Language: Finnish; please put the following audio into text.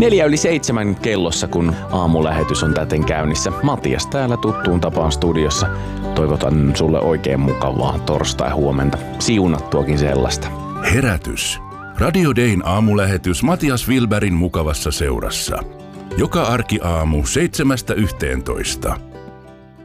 6:04 kellossa, kun aamulähetys on täten käynnissä. Matias täällä tuttuun tapaan studiossa. Toivotan sulle oikein mukavaa torstai-huomenta. Siunattuakin sellaista. Herätys. Radio Dayn aamulähetys Matias Wilbergin mukavassa seurassa. Joka arkiaamu 7:00–11:00.